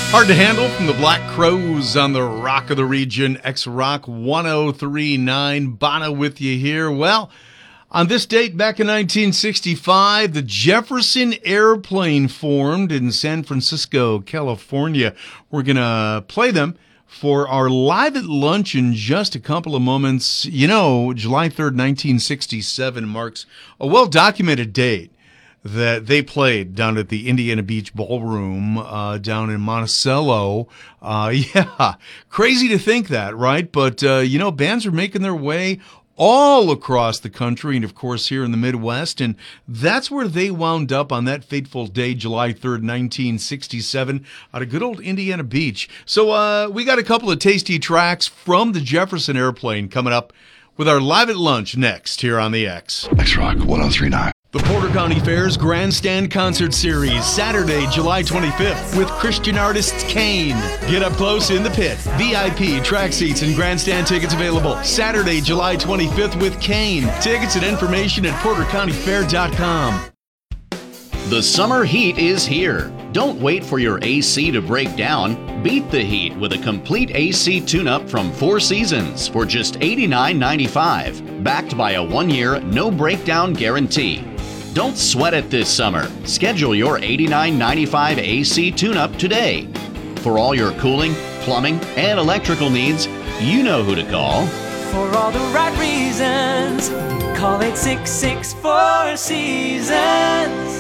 Hard to Handle from the Black Crowes on the Rock of the Region, X-Rock 103.9. Bono with you here. Well, on this date back in 1965, the Jefferson Airplane formed in San Francisco, California. We're going to play them for our Live at Lunch in just a couple of moments. You know, July 3rd, 1967 marks a well-documented date that they played down at the Indiana Beach Ballroom down in Monticello. Crazy to think that, right? But, bands are making their way all across the country and, of course, here in the Midwest. And that's where they wound up on that fateful day, July 3rd, 1967, out of good old Indiana Beach. So we got a couple of tasty tracks from the Jefferson Airplane coming up with our Live at Lunch next here on the X. X-Rock 103.9. The Porter County Fair's Grandstand Concert Series, Saturday, July 25th, with Christian artists Kane. Get up close in the pit. VIP, track seats, and grandstand tickets available. Saturday, July 25th with Kane. Tickets and information at portercountyfair.com. The summer heat is here. Don't wait for your AC to break down. Beat the heat with a complete AC tune-up from Four Seasons for just $89.95. Backed by a 1-year, no-breakdown guarantee. Don't sweat it this summer. Schedule your $89.95 AC tune-up today. For all your cooling, plumbing, and electrical needs, you know who to call. For all the right reasons, call 866-4 Seasons.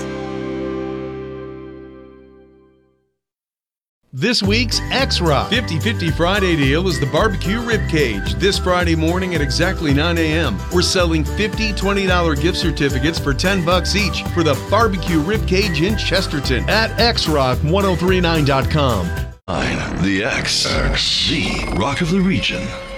This week's X-Rock 50-50 Friday deal is the barbecue rib cage. This Friday morning at exactly 9 a.m. We're selling 50 $20 gift certificates for $10 each for the barbecue rib cage in Chesterton at xrock1039.com. The X, the Rock of the Region.